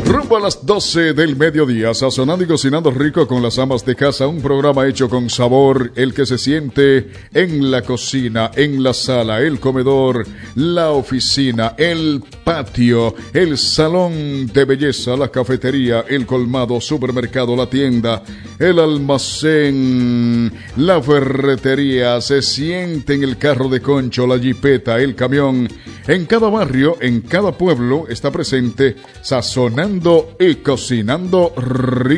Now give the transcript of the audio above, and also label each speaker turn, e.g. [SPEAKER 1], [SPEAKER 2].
[SPEAKER 1] Rumbo a las 12 del mediodía, sazonando y cocinando rico con las amas de casa, un programa hecho con sabor, el que se siente en la cocina, en la sala, el comedor, la oficina, el patio, el salón de belleza, la cafetería, el colmado, supermercado, la tienda, el almacén, la ferretería, se siente en el carro de concho, la jipeta, el camión. En cada barrio, en cada pueblo está presente sazonando y cocinando rico.